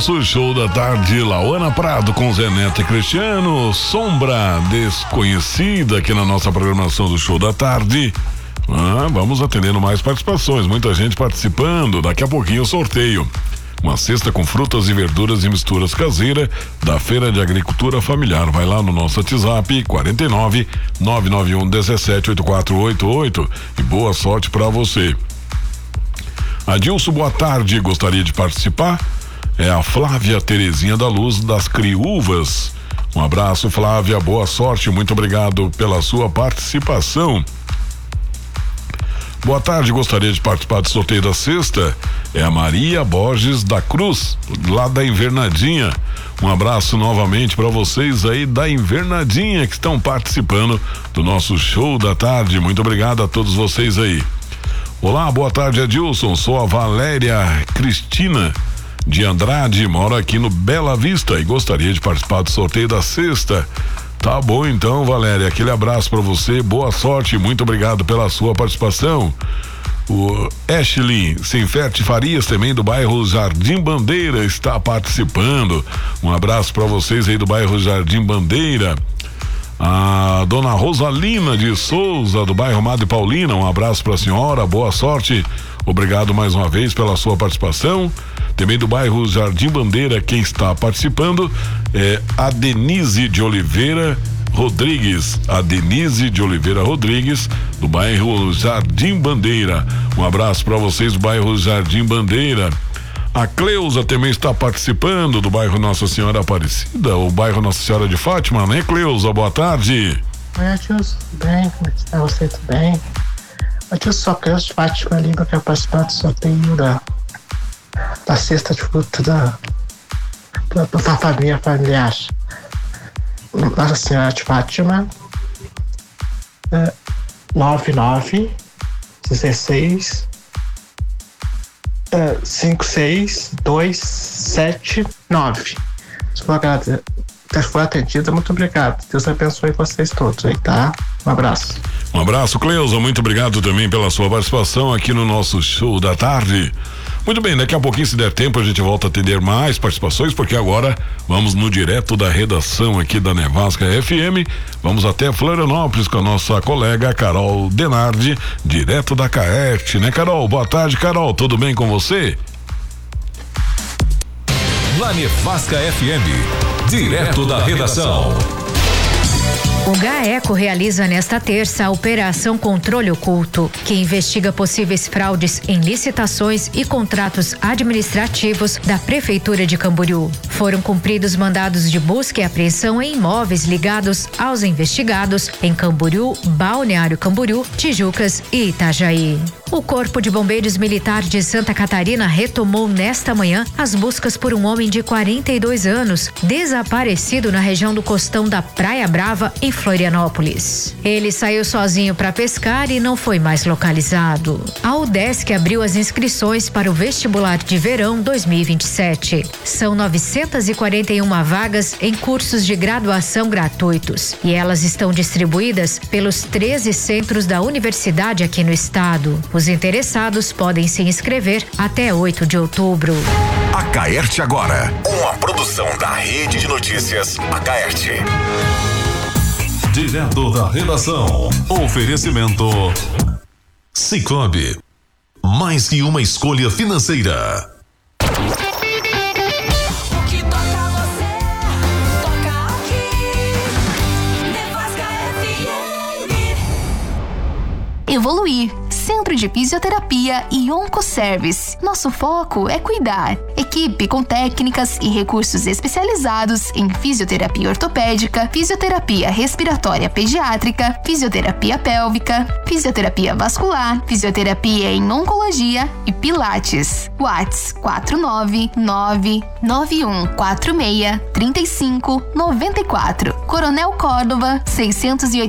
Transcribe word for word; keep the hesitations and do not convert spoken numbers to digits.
nosso show da tarde, Lauana Prado com Zé Neto e Cristiano, Sombra Desconhecida aqui na nossa programação do show da tarde. Ah, vamos atendendo mais participações, muita gente participando, daqui a pouquinho o sorteio. Uma cesta com frutas e verduras e misturas caseira da Feira de Agricultura Familiar. Vai lá no nosso WhatsApp quarenta e nove, nove nove um, dezessete, oitenta e quatro oitenta e oito e boa sorte para você. Adilson, boa tarde, gostaria de participar? É a Flávia Terezinha da Luz das Criúvas. Um abraço, Flávia, boa sorte, muito obrigado pela sua participação. Boa tarde, gostaria de participar do sorteio da sexta. É a Maria Borges da Cruz, lá da Invernadinha. Um abraço novamente para vocês aí da Invernadinha que estão participando do nosso show da tarde. Muito obrigado a todos vocês aí. Olá, boa tarde, Adilson. Sou a Valéria Cristina de Andrade, moro aqui no Bela Vista e gostaria de participar do sorteio da sexta. Tá bom então, Valéria, aquele abraço para você, boa sorte, muito obrigado pela sua participação. O Ashley Senferte Farias, também do bairro Jardim Bandeira, está participando. Um abraço para vocês aí do bairro Jardim Bandeira. A dona Rosalina de Souza, do bairro Madre Paulina, um abraço para a senhora, boa sorte, obrigado mais uma vez pela sua participação. Também do bairro Jardim Bandeira, quem está participando é a Denise de Oliveira Rodrigues, a Denise de Oliveira Rodrigues, do bairro Jardim Bandeira. Um abraço para vocês do bairro Jardim Bandeira. A Cleusa também está participando do bairro Nossa Senhora Aparecida, o bairro Nossa Senhora de Fátima, né, Cleusa? Boa tarde. Oi, Adilson, tudo bem? Como é que está você? Tudo bem? Adilson, só Cleusa de Fátima ali, eu quero participar do sorteio da, da cesta de fruta da, da, da família familiar. Nossa Senhora de Fátima, é, nove nove dezesseis é, cinco seis dois sete nove. Se for, se for atendida, muito obrigado. Deus abençoe vocês todos aí, tá? Um abraço. Um abraço, Cleusa, muito obrigado também pela sua participação aqui no nosso show da tarde. Muito bem, daqui a pouquinho, se der tempo, a gente volta a atender mais participações, porque agora vamos no direto da redação aqui da Nevasca F M. Vamos até Florianópolis com a nossa colega Carol Denardi, direto da Caerte, né, Carol? Boa tarde, Carol, tudo bem com você? Na Nevasca F M, direto da redação. O GAECO realiza nesta terça a Operação Controle Oculto, que investiga possíveis fraudes em licitações e contratos administrativos da Prefeitura de Camboriú. Foram cumpridos mandados de busca e apreensão em imóveis ligados aos investigados em Camboriú, Balneário Camboriú, Tijucas e Itajaí. O Corpo de Bombeiros Militar de Santa Catarina retomou nesta manhã as buscas por um homem de quarenta e dois anos, desaparecido na região do costão da Praia Brava, em Florianópolis. Ele saiu sozinho para pescar e não foi mais localizado. A UDESC abriu as inscrições para o vestibular de verão dois mil e vinte e sete. São novecentas e quarenta e uma vagas em cursos de graduação gratuitos e elas estão distribuídas pelos treze centros da universidade aqui no estado. Os interessados podem se inscrever até oito de outubro. A Caerte agora, uma produção da Rede de Notícias A Caerte. Direto da redação. Oferecimento Sicoob, mais que uma escolha financeira. O que toca você, toca aqui. Nevasca F M. Evoluir. Centro de Fisioterapia e Oncoservice. Nosso foco é cuidar. Equipe com técnicas e recursos especializados em fisioterapia ortopédica, fisioterapia respiratória pediátrica, fisioterapia pélvica, fisioterapia vascular, fisioterapia em oncologia e pilates. WhatsApp quatro nove nove nove um quatro seis três cinco nove quatro. Coronel Córdova seiscentos e oitenta